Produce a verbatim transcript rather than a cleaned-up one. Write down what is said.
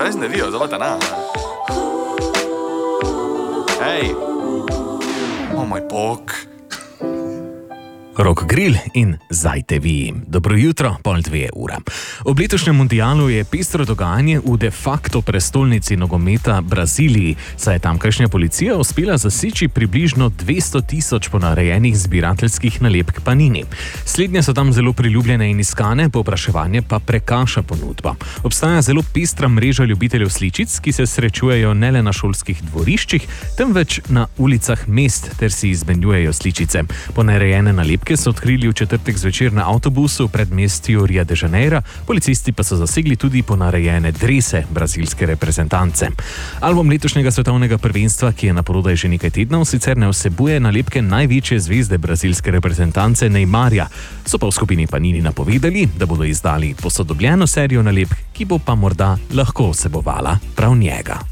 brez nevijo, zelo ta na. Hej! O moj bog! Rok Grill in Zajte vi. Dobro jutro, pol dve ura. Ob letošnjem mundialu je pestro dogajanje v de facto prestolnici nogometa Braziliji, saj je tamkajšnja policija uspela zaseči približno dvesto tisoč ponarejenih zbirateljskih nalepk Panini. Slednje so tam zelo priljubljene in iskane, povpraševanje pa prekaša ponudbo. Obstaja zelo pestra mreža ljubiteljev sličic, ki se srečujejo ne le na šolskih dvoriščih, temveč na ulicah mest ter si izmenjujejo sličice. Ponarejene nalepke so odkrili v četrtek zvečer na avtobusu v predmestju Rio de Janeiro, policisti pa so zasegli tudi ponarejene drese brazilske reprezentance. Album letošnjega svetovnega prvenstva, ki je na prodaj že nekaj tednov, sicer ne vsebuje nalepke največje zvezde brazilske reprezentance Neymarja. So pa v skupini Panini napovedali, da bodo izdali posodobljeno serijo nalepk, ki bo pa morda lahko vsebovala prav njega.